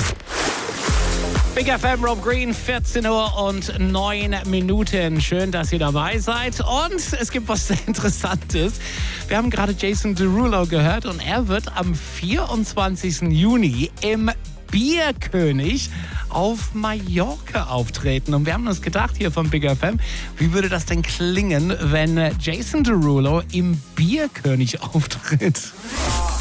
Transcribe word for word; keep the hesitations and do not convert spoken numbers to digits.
Big F M, Rob Green, vierzehn Uhr und neun Minuten. Schön, dass ihr dabei seid. Und es gibt was sehr Interessantes. Wir haben gerade Jason Derulo gehört und er wird am vierundzwanzigsten Juni im Bierkönig auf Mallorca auftreten. Und wir haben uns gedacht hier vom Big F M, wie würde das denn klingen, wenn Jason Derulo im Bierkönig auftritt?